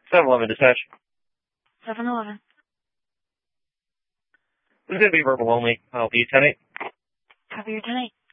7-Eleven dispatch. 7-Eleven. This is going to be verbal only. I'll be 10-8. Copy your 10-8.